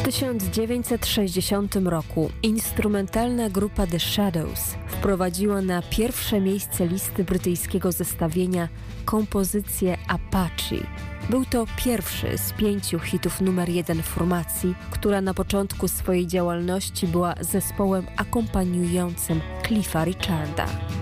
1960 roku instrumentalna grupa The Shadows wprowadziła na pierwsze miejsce listy brytyjskiego zestawienia kompozycję Apache. Był to pierwszy z 5 hitów numer 1 formacji, która na początku swojej działalności była zespołem akompaniującym Cliffa Richarda.